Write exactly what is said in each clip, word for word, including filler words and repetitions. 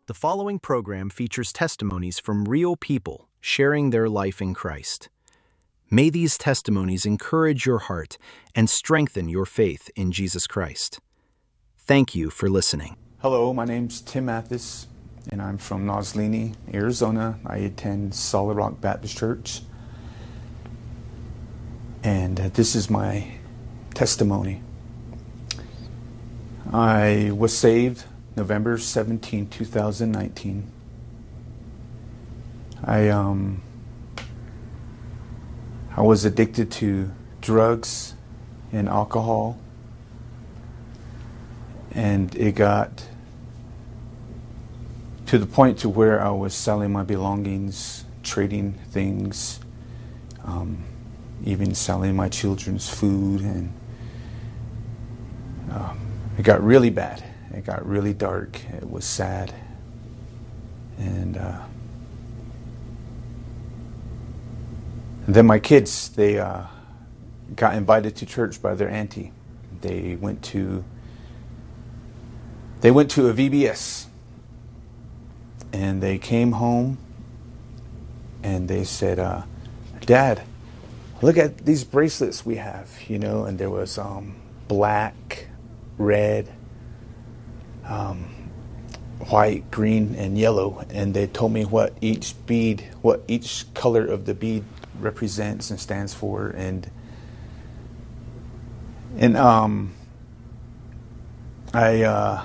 The following program features testimonies from real people sharing their life in Christ. May these testimonies encourage your heart and strengthen your faith in Jesus Christ. Thank you for listening. Hello, my name's Tim Mathis, and I'm from Noslini, Arizona. I attend Solid Rock Baptist Church, and uh, this is my testimony. I was saved November seventeenth, two thousand nineteen. I um I was addicted to drugs and alcohol, and it got to the point to where I was selling my belongings, trading things, um, even selling my children's food, and um, it got really bad. It got really dark. It was sad. And, uh, and then my kids, they uh, got invited to church by their auntie. They went to they went to a V B S, and they came home and they said, uh, "Dad, look at these bracelets we have," you know. And there was um, black, red, Um, white, green, and yellow, and they told me what each bead, what each color of the bead represents and stands for, and and um, I uh,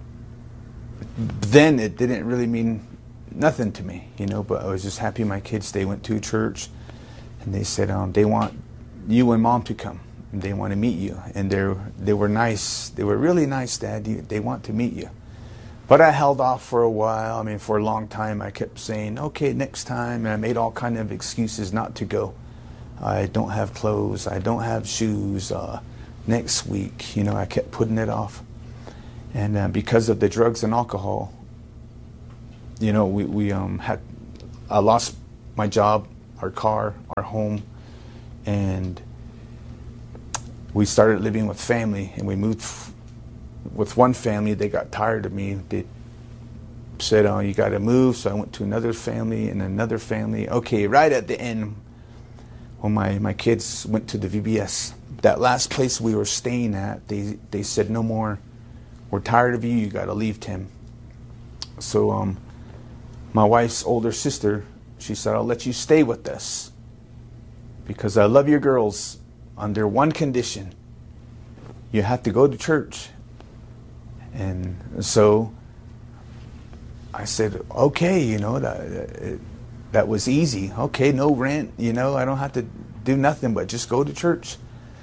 then it didn't really mean nothing to me, you know. But I was just happy my kids, they went to church, and they said um, they want you and Mom to come. They want to meet you, and they they were nice. They were really nice, Dad. They want to meet you. But I held off for a while. I mean, for a long time, I kept saying, "Okay, next time," and I made all kind of excuses not to go. I don't have clothes. I don't have shoes. Uh, next week, you know, I kept putting it off, and uh, because of the drugs and alcohol, you know, we we um had I lost my job, our car, our home, and we started living with family, and we moved f- with one family. They got tired of me. They said, "Oh, you got to move." So I went to another family and another family. Okay, right at the end, when my, my kids went to the V B S, that last place we were staying at, they, they said, "No more. We're tired of you. You got to leave, Tim." So um, my wife's older sister, she said, "I'll let you stay with us because I love your girls. Under one condition, you have to go to church." And so I said, "Okay, you know, that that was easy. Okay, no rent, you know, I don't have to do nothing but just go to church."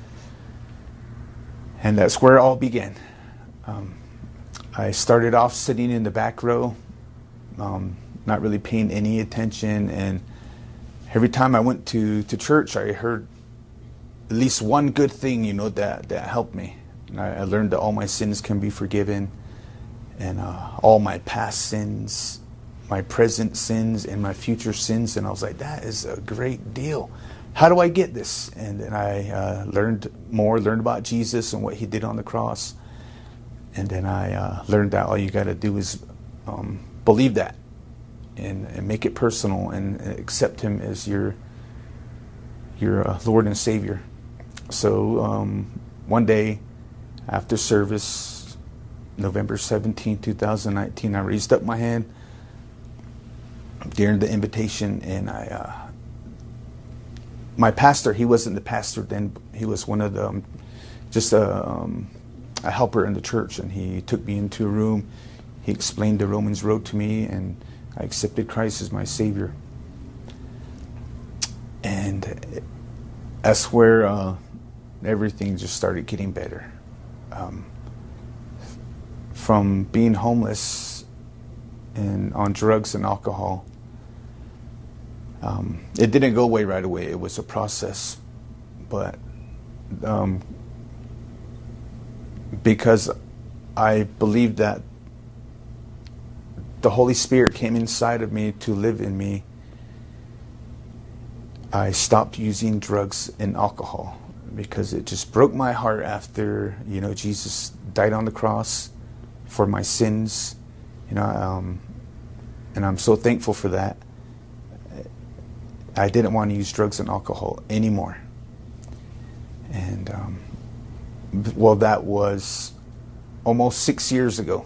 And that's where it all began. Um, I started off sitting in the back row, um, not really paying any attention, and every time I went to, to church, I heard at least one good thing, you know, that, that helped me. And I, I learned that all my sins can be forgiven, and uh, all my past sins, my present sins, and my future sins. And I was like, that is a great deal. How do I get this? And then I uh, learned more, learned about Jesus and what he did on the cross. And then I uh, learned that all you got to do is um, believe that and, and make it personal and accept him as your, your uh, Lord and Savior. So um, one day after service, November seventeenth, two thousand nineteen, I raised up my hand during the invitation, and I, uh, my pastor, he wasn't the pastor then, he was one of the, um, just a, um, a helper in the church, and he took me into a room. He explained the Romans Road to me, and I accepted Christ as my Savior. And that's where uh, everything just started getting better. Um, from being homeless and on drugs and alcohol, um, it didn't go away right away. It was a process, but um, because I believed that the Holy Spirit came inside of me to live in me, I stopped using drugs and alcohol. because it just broke my heart after, you know, Jesus died on the cross for my sins. You know, um, And I'm so thankful for that. I didn't want to use drugs and alcohol anymore. And, um, well, that was almost six years ago.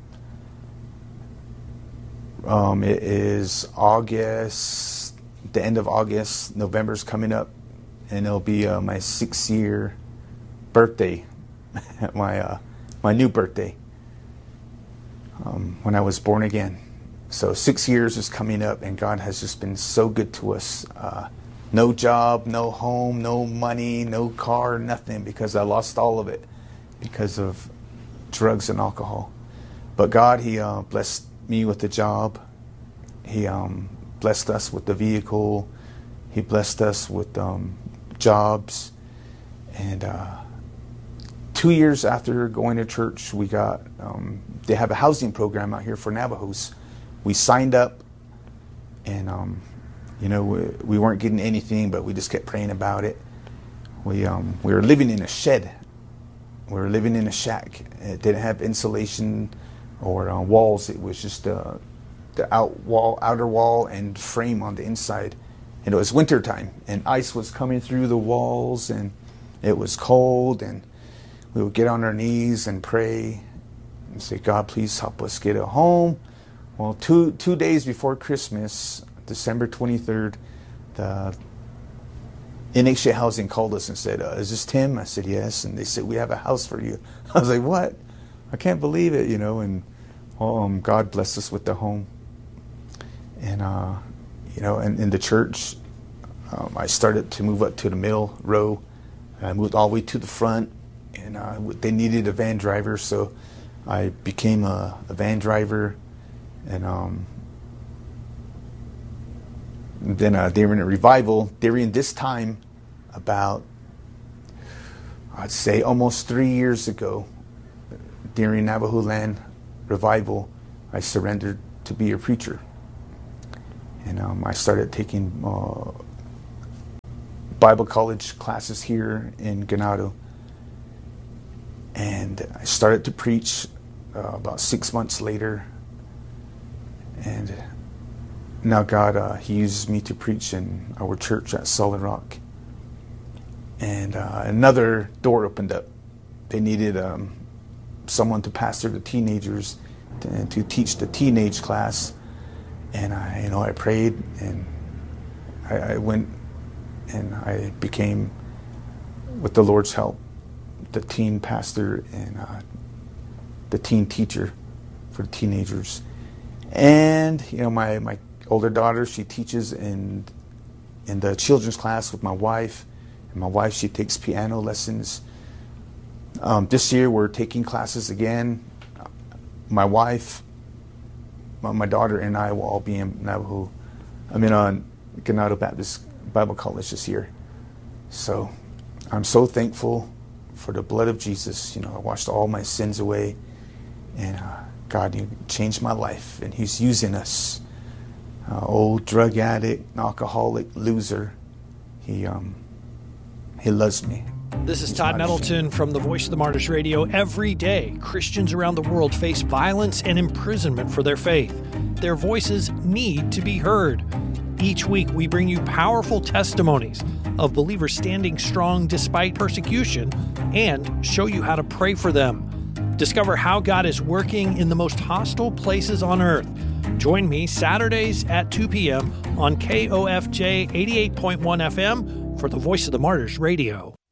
Um, it is August, the end of August. November's coming up, and it'll be uh, my six-year birthday, my uh, my new birthday, um, when I was born again. So six years is coming up, and God has just been so good to us. Uh, no job, no home, no money, no car, nothing, because I lost all of it because of drugs and alcohol. But God, He uh, blessed me with the job. He um, blessed us with the vehicle. He blessed us with um, jobs. And uh, two years after going to church, we got, um, they have a housing program out here for Navajos. We signed up, and, um, you know, we, we weren't getting anything, but we just kept praying about it. We, um, we were living in a shed. We were living in a shack. It didn't have insulation or uh, walls. It was just uh, the out wall, outer wall and frame on the inside. And it was winter time, and ice was coming through the walls, and it was cold, and we would get on our knees and pray and say, God, please help us get a home. Well, two two days before Christmas, December twenty-third, the N H A Housing called us and said, uh, is this Tim? I said, yes. And they said, we have a house for you. I was like, what? I can't believe it, you know. And well, um, God blessed us with the home. And, uh, you know, and in the church, um, I started to move up to the middle row. I moved all the way to the front, and uh, they needed a van driver, so I became a, a van driver. And um, then uh, during a revival, during this time, about, I'd say almost three years ago, during Navajo Land revival, I surrendered to be a preacher. And um, I started taking uh, Bible college classes here in Ganado. And I started to preach uh, about six months later. And now God, uh, He uses me to preach in our church at Solid Rock. And uh, another door opened up. They needed um, someone to pastor the teenagers and to teach the teenage class. And I, you know, I prayed, and I, I went, and I became, with the Lord's help, the teen pastor and uh, the teen teacher for the teenagers. And, you know, my, my older daughter, she teaches in in the children's class with my wife. And my wife, she takes piano lessons. Um, this year, we're taking classes again. My wife, my, my daughter, and I will all be in Navajo. I'm in on Ganado Baptist Bible College this year. So I'm so thankful for the blood of Jesus. You know, I washed all my sins away. And uh, God, He changed my life, and He's using us. Uh, old drug addict, alcoholic, loser. He um, He loves me. This is Todd Nettleton from the Voice of the Martyrs Radio. Every day, Christians around the world face violence and imprisonment for their faith. Their voices need to be heard. Each week, we bring you powerful testimonies of believers standing strong despite persecution and show you how to pray for them. Discover how God is working in the most hostile places on earth. Join me Saturdays at two p.m. on K O F J eighty-eight point one F M for the Voice of the Martyrs Radio.